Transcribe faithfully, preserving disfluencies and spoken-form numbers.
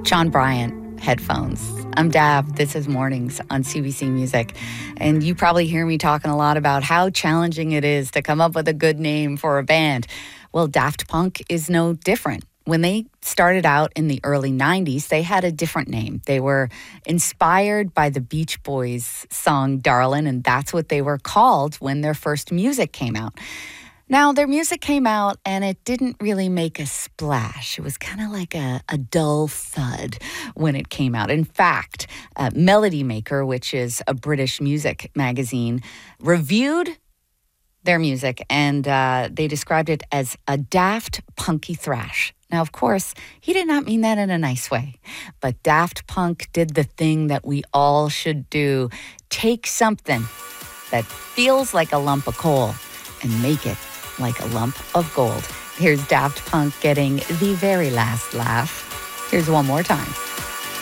John Bryant, Headphones. I'm Dab. This is Mornings on C B C Music. And you probably hear me talking a lot about how challenging it is to come up with a good name for a band. Well, Daft Punk is no different. When they started out in the early nineties, they had a different name. They were inspired by the Beach Boys' song Darlin', and that's what they were called when their first music came out. Now, their music came out and it didn't really make a splash. It was kind of like a, a dull thud when it came out. In fact, uh, Melody Maker, which is a British music magazine, reviewed their music and uh, they described it as a daft, punky thrash. Now, of course, he did not mean that in a nice way, but Daft Punk did the thing that we all should do. Take something that feels like a lump of coal and make it like a lump of gold. Here's Daft Punk getting the very last laugh. Here's one more time.